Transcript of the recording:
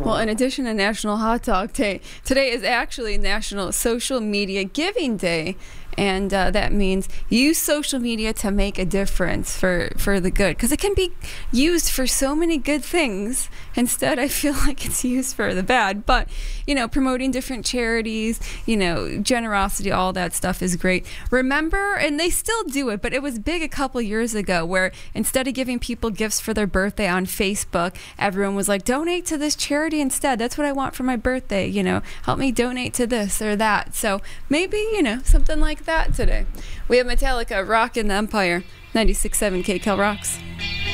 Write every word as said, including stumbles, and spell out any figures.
Well, in addition to National Hot Dog Day, today is actually National Social Media Giving Day. And uh, that means use social media to make a difference for, for the good. Because it can be used for so many good things. Instead, I feel like it's used for the bad. But, you know, promoting different charities, you know, generosity, all that stuff is great. Remember, and they still do it, but it was big a couple years ago where instead of giving people gifts for their birthday on Facebook, everyone was like, donate to this charity instead. That's what I want for my birthday. You know, help me donate to this or that. So maybe, you know, something like that today. We have Metallica, Rock in the Empire, ninety-six point seven K Cal Rocks.